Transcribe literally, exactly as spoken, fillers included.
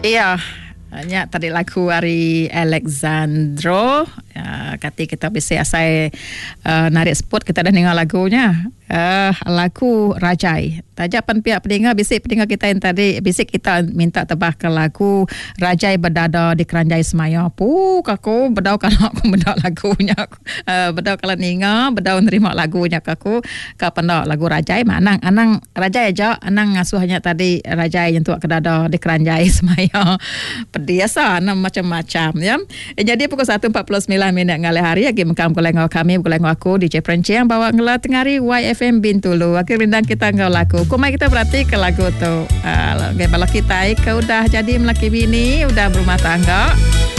Iya, hanya tadi lagu dari Alexandro. Uh, kata kita bisa asai uh, narik spot kita dah dengar lagunya. Uh, lagu Rajai. Tajapan pihak pendengar, bisik pendengar kita yang tadi, bisik kita minta tebahkan lagu Rajai Berdada di Keranjai Semaya. Puh, aku bedau kalau aku bedau lagunya. Uh, bedau kalau ninga, bedau nerima lagunya aku. Kau pendau lagu Rajai, anang anang Rajai aja, anang ngasuh hanya tadi Rajai yang tuak kedada di Keranjai Semaya. Pediasa, anang macam-macam ya. Eh, jadi pukul satu empat puluh sembilan minit ngalih hari lagi mengkam kulengau kami, kulengau aku D J Prenci yang bawa ngelat tengari Y F M Bintulu. Akhir rindang kita ngau lagu. Kumai kita berarti ke lagu tu. Uh, kalau kita kau dah jadi melaki bini, udah berumah tangga.